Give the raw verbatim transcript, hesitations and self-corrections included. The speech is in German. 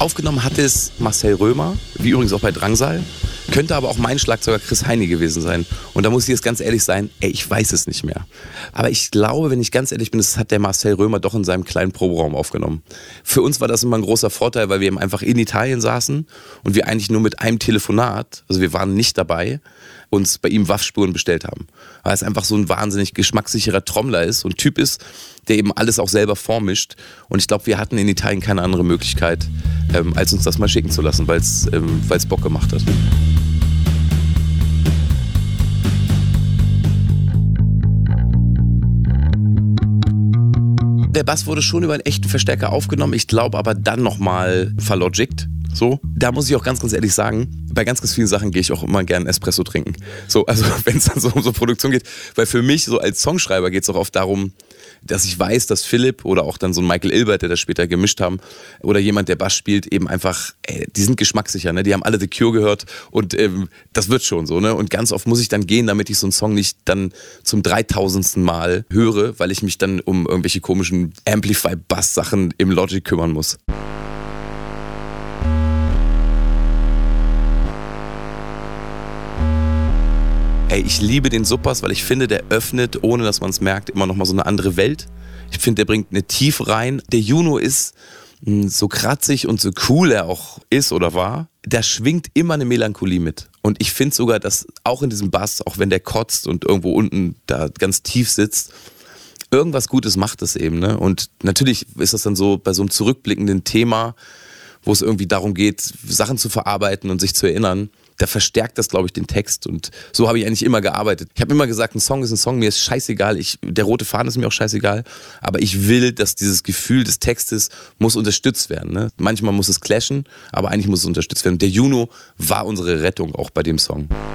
Aufgenommen hatte es Marcel Römer, wie übrigens auch bei Drangsal. Könnte aber auch mein Schlagzeuger Chris Heini gewesen sein. Und da muss ich jetzt ganz ehrlich sein, ey, ich weiß es nicht mehr. Aber ich glaube, wenn ich ganz ehrlich bin, das hat der Marcel Römer doch in seinem kleinen Proberaum aufgenommen. Für uns war das immer ein großer Vorteil, weil wir eben einfach in Italien saßen und wir eigentlich nur mit einem Telefonat, also wir waren nicht dabei, uns bei ihm W A V-Spuren bestellt haben. Weil es einfach so ein wahnsinnig geschmackssicherer Trommler ist und Typ ist, der eben alles auch selber vormischt. Und ich glaube, wir hatten in Italien keine andere Möglichkeit, ähm, als uns das mal schicken zu lassen, weil es ähm, weil's Bock gemacht hat. Der Bass wurde schon über einen echten Verstärker aufgenommen, ich glaube aber dann nochmal verlogickt. So, da muss ich auch ganz, ganz ehrlich sagen, bei ganz, ganz vielen Sachen gehe ich auch immer gerne Espresso trinken. So, also wenn es dann so um so Produktion geht, weil für mich so als Songschreiber geht es auch oft darum, dass ich weiß, dass Philipp oder auch dann so ein Michael Ilbert, der das später gemischt haben, oder jemand, der Bass spielt, eben einfach, ey, die sind geschmackssicher, ne? Die haben alle The Cure gehört und ähm, das wird schon so, ne? Und ganz oft muss ich dann gehen, damit ich so einen Song nicht dann zum dreitausendsten Mal höre, weil ich mich dann um irgendwelche komischen Amplify-Bass-Sachen im Logic kümmern muss. Ey, ich liebe den Subbass, weil ich finde, der öffnet, ohne dass man es merkt, immer noch mal so eine andere Welt. Ich finde, der bringt eine Tiefe rein. Der Juno ist mh, so kratzig und so cool er auch ist oder war, da schwingt immer eine Melancholie mit. Und ich finde sogar, dass auch in diesem Bass, auch wenn der kotzt und irgendwo unten da ganz tief sitzt, irgendwas Gutes macht es eben, ne? Und natürlich ist das dann so bei so einem zurückblickenden Thema, wo es irgendwie darum geht, Sachen zu verarbeiten und sich zu erinnern, da verstärkt das, glaube ich, den Text. Und so habe ich eigentlich immer gearbeitet. Ich habe immer gesagt, ein Song ist ein Song, mir ist scheißegal, ich, der rote Faden ist mir auch scheißegal, aber ich will, dass dieses Gefühl des Textes muss unterstützt werden. Ne? Manchmal muss es clashen, aber eigentlich muss es unterstützt werden. Der Juno war unsere Rettung auch bei dem Song.